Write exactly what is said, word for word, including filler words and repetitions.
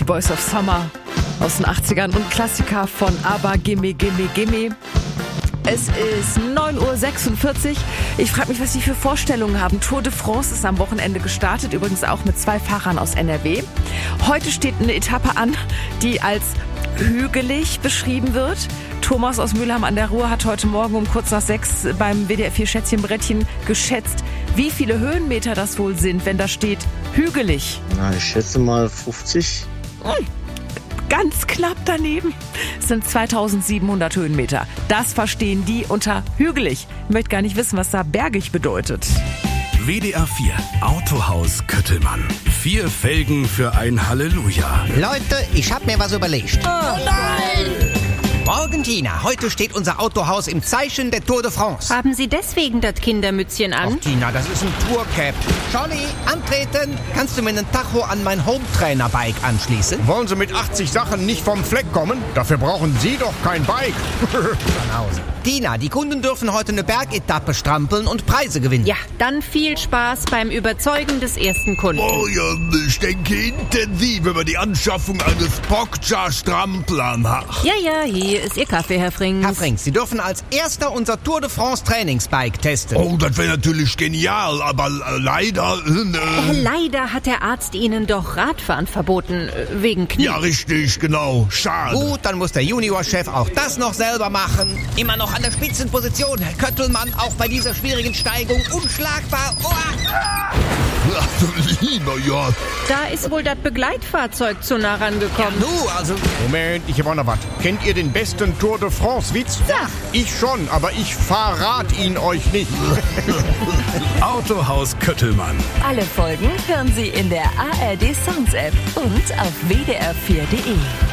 Boys of Summer aus den achtzigern und Klassiker von ABBA, Gimme, Gimme, Gimme. Es ist neun Uhr sechsundvierzig. Ich frage mich, was Sie für Vorstellungen haben. Tour de France ist am Wochenende gestartet, übrigens auch mit zwei Fahrern aus N R W. Heute steht eine Etappe an, die als hügelig beschrieben wird. Thomas aus Mülheim an der Ruhr hat heute Morgen um kurz nach sechs beim W D R vier Schätzchenbrettchen geschätzt, wie viele Höhenmeter das wohl sind, wenn da steht hügelig. Na, ich schätze mal fünfzig. Hm. Ganz knapp daneben. Es sind zweitausendsiebenhundert Höhenmeter. Das verstehen die unter hügelig. Ich möchte gar nicht wissen, was da bergig bedeutet. W D R vier Autohaus Köttelmann. Vier Felgen für ein Halleluja. Leute, ich hab mir was überlegt. Oh nein! Morgen, Tina. Heute steht unser Autohaus im Zeichen der Tour de France. Haben Sie deswegen das Kindermützchen an? Ach, Tina, das ist ein Tourcap. Johnny, antreten. Kannst du mir einen Tacho an mein Hometrainer-Bike anschließen? Wollen Sie mit achtzig Sachen nicht vom Fleck kommen? Dafür brauchen Sie doch kein Bike. Von Hause. Tina, die Kunden dürfen heute eine Bergetappe strampeln und Preise gewinnen. Ja, dann viel Spaß beim Überzeugen des ersten Kunden. Oh ja, ich denke intensiv über die Anschaffung eines Boccia-Stramplern. Ja, ja, hier ist Ihr Kaffee, Herr Frings. Herr Frings, Sie dürfen als erster unser Tour de France Trainingsbike testen. Oh, das wäre natürlich genial, aber äh, leider... Äh, äh, leider hat der Arzt Ihnen doch Radfahren verboten, äh, wegen Knie. Ja, richtig, genau. Schade. Gut, dann muss der Juniorchef auch das noch selber machen. Immer noch an der Spitzenposition. Herr Köttelmann, auch bei dieser schwierigen Steigung unschlagbar. Oh. Ach, du lieber, ja. Da ist wohl das Begleitfahrzeug zu nah rangekommen. Ja, nu, also... Moment, ich habe auch noch was. Kennt ihr den besten Tour de France-Witz? Ja. Ich schon, aber ich verrate ihn euch nicht. Autohaus Köttelmann. Alle Folgen hören Sie in der A R D Sounds App und auf W D R vier Punkt de.